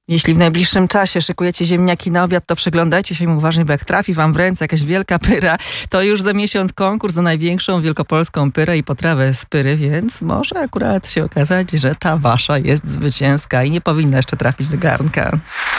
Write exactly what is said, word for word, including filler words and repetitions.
Jeśli w najbliższym czasie szykujecie ziemniaki na obiad, to przyglądajcie się im uważnie, bo jak trafi wam w ręce jakaś wielka pyra, to już za miesiąc konkurs za największą wielkopolską pyrę i potrawę z pyry, więc może akurat się okazać, że ta wasza jest zwycięska i nie powinna jeszcze trafić do garnka.